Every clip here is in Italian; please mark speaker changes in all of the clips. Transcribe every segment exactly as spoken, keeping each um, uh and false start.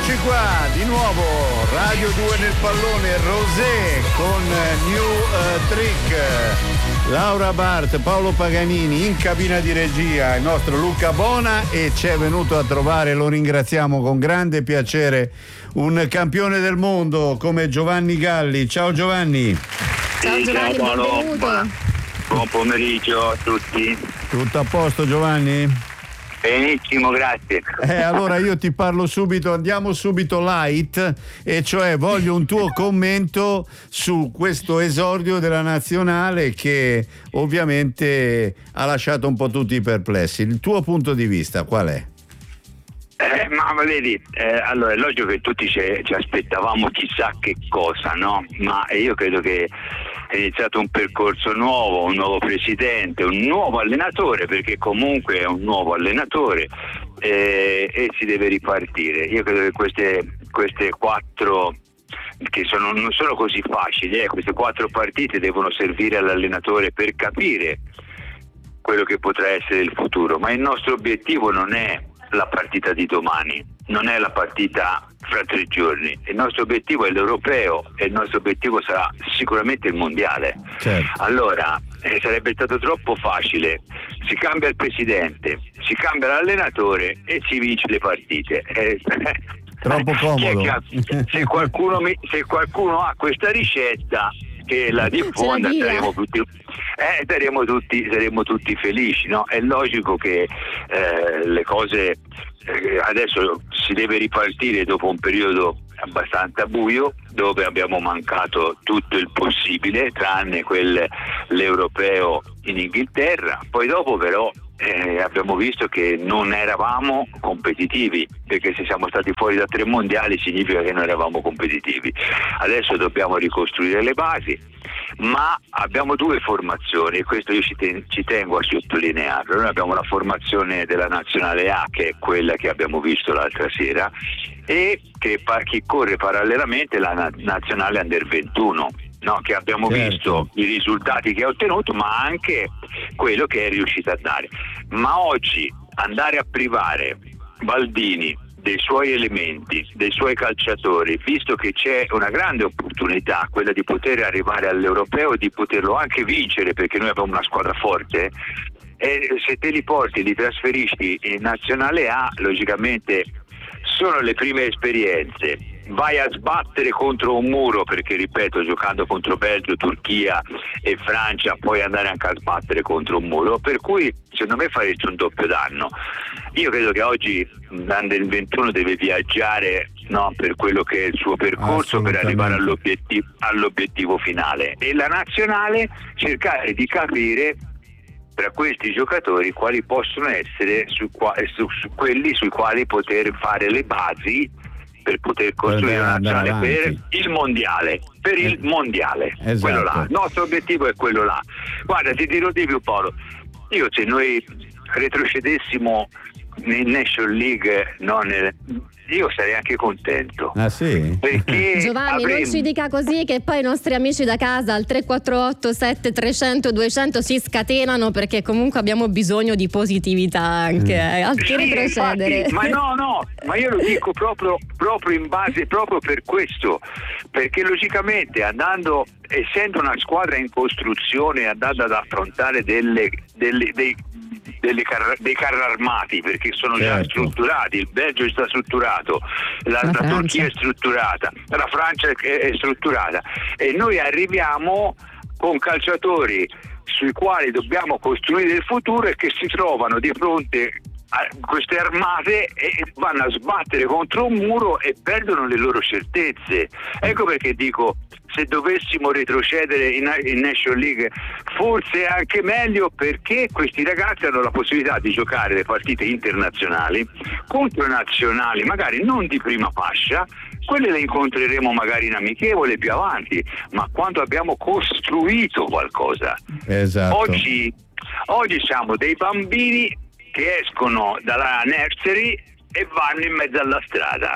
Speaker 1: Eccoci qua, di nuovo, Radio due nel pallone, Rosé con New uh, Trick, Laura Bart, Paolo Paganini in cabina di regia, il nostro Luca Bona, e ci è venuto a trovare, lo ringraziamo con grande piacere, un campione del mondo come Giovanni Galli. Ciao Giovanni.
Speaker 2: Ciao Giovanni,
Speaker 3: ciao,
Speaker 2: benvenuto.
Speaker 3: Buon pomeriggio a tutti.
Speaker 1: Tutto a posto Giovanni?
Speaker 3: Benissimo, grazie.
Speaker 1: Eh, allora io ti parlo subito, andiamo subito light, e cioè voglio un tuo commento su questo esordio della nazionale che ovviamente ha lasciato un po' tutti perplessi. Il tuo punto di vista qual è?
Speaker 3: Eh, ma vedi, eh, allora è logico che tutti ci, ci aspettavamo chissà che cosa, no? Ma io credo che è iniziato un percorso nuovo, un nuovo presidente, un nuovo allenatore, perché comunque è un nuovo allenatore, eh, e si deve ripartire. Io credo che queste, queste quattro, che sono, non sono così facili, eh, queste quattro partite devono servire all'allenatore per capire quello che potrà essere il futuro, ma il nostro obiettivo non è la partita di domani, non è la partita fra tre giorni, il nostro obiettivo è l'europeo e il nostro obiettivo sarà sicuramente il mondiale.
Speaker 1: Certo.
Speaker 3: Allora eh, sarebbe stato troppo facile, si cambia il presidente, si cambia l'allenatore e si vince le partite. Eh,
Speaker 1: Troppo comodo.
Speaker 3: Ha, se, qualcuno mi, se qualcuno ha questa ricetta che la diffonda, saremo tutti, eh, saremo tutti, saremo tutti felici, no? È logico che eh, le cose eh, adesso si deve ripartire dopo un periodo abbastanza buio, dove abbiamo mancato tutto il possibile tranne quel l'europeo in Inghilterra. Poi dopo però eh, abbiamo visto che non eravamo competitivi, perché se siamo stati fuori da tre mondiali significa che non eravamo competitivi. Adesso dobbiamo ricostruire le basi, ma abbiamo due formazioni e questo io ci, ten- ci tengo a sottolinearlo. Noi abbiamo la formazione della nazionale A, che è quella che abbiamo visto l'altra sera, e che, pa- che corre parallelamente la na- nazionale Under ventuno, no? Che abbiamo
Speaker 1: certo.
Speaker 3: visto i risultati che ha ottenuto, ma anche quello che è riuscita a dare. Ma oggi andare a privare Baldini dei suoi elementi, dei suoi calciatori, visto che c'è una grande opportunità, quella di poter arrivare all'europeo e di poterlo anche vincere, perché noi abbiamo una squadra forte, e se te li porti e li trasferisci in nazionale A, logicamente sono le prime esperienze, vai a sbattere contro un muro, perché ripeto, giocando contro Belgio, Turchia e Francia puoi andare anche a sbattere contro un muro, per cui secondo me faresti un doppio danno. Io credo che oggi l'Under ventuno deve viaggiare, no, per quello che è il suo percorso, per arrivare all'obiettivo, all'obiettivo finale, e la nazionale cercare di capire tra questi giocatori quali possono essere su, qua, su, su quelli sui quali poter fare le basi per poter costruire una nazionale per il mondiale, per il mondiale,
Speaker 1: esatto.
Speaker 3: Quello là. Il nostro obiettivo è quello là. Guarda, ti dirò di più, Paolo. Io se noi retrocedessimo in Nation League, no, nel, io sarei anche contento.
Speaker 1: Ah sì?
Speaker 3: Perché
Speaker 2: Giovanni,
Speaker 3: avremmo...
Speaker 2: non ci dica così, che poi i nostri amici da casa al tre quattro otto sette trecento duecento si scatenano, perché comunque abbiamo bisogno di positività anche, eh, anche
Speaker 3: sì,
Speaker 2: retrocedere.
Speaker 3: Infatti, ma no, no, ma io lo dico proprio, proprio in base, proprio per questo, perché logicamente andando, essendo una squadra in costruzione, andando ad affrontare delle, delle, dei Delle car- dei carri armati, perché sono
Speaker 1: certo.
Speaker 3: già strutturati, il Belgio sta strutturato, la, la, la Turchia è strutturata, la Francia è, è strutturata, e noi arriviamo con calciatori sui quali dobbiamo costruire il futuro e che si trovano di fronte a queste armate e vanno a sbattere contro un muro e perdono le loro certezze. Ecco perché dico, se dovessimo retrocedere in, in Nation League forse è anche meglio, perché questi ragazzi hanno la possibilità di giocare le partite internazionali contro nazionali magari non di prima fascia, quelle le incontreremo magari in amichevole più avanti, ma quando abbiamo costruito qualcosa.
Speaker 1: Esatto.
Speaker 3: Oggi, oggi siamo dei bambini che escono dalla nursery e vanno in mezzo alla strada.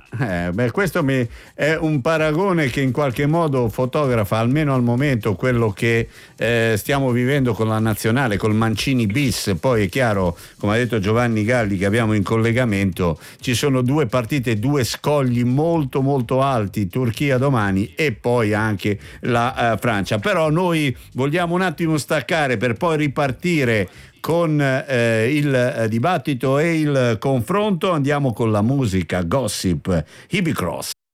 Speaker 1: Eh, beh, questo mi è un paragone che in qualche modo fotografa, almeno al momento, quello che eh, stiamo vivendo con la nazionale, col Mancini bis. Poi è chiaro, come ha detto Giovanni Galli, che abbiamo in collegamento, ci sono due partite, due scogli molto molto alti, Turchia domani e poi anche la uh, Francia. Però noi vogliamo un attimo staccare per poi ripartire con eh, il eh, dibattito e il confronto. Andiamo con la musica, Gossip, Hebe Cross.